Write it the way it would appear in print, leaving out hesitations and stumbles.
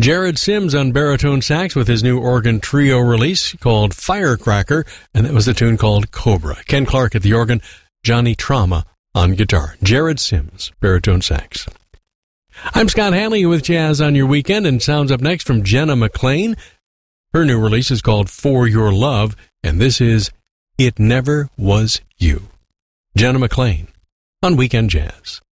Jared Sims on baritone sax with his new organ trio release called Firecracker, and that was the tune called Cobra. Ken Clark at the organ, Johnny Trauma on guitar. Jared Sims, baritone sax. I'm Scott Hanley with Jazz on Your Weekend, and sounds up next from Jenna McLean. Her new release is called For Your Love, and this is It Never Was You. Jenna McLean on Weekend Jazz.